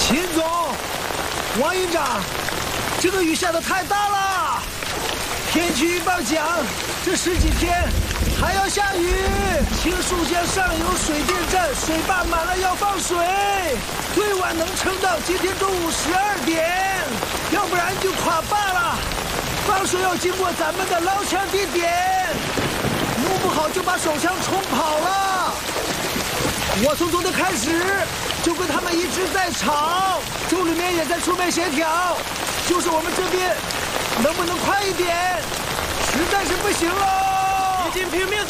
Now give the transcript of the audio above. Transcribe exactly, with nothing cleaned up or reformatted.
秦总，王营长，这个雨下的太大了。天气预报讲，这十几天还要下雨。青树江上游水电站水坝满了要放水，最晚能撑到今天中午十二点，要不然就垮坝了。放水要经过咱们的捞枪地点，弄不好就把手枪冲跑了。我从昨天开始就跟他们一直在吵，州里面也在出面协调，就是我们这边能不能快一点，实在是不行了。 习近平命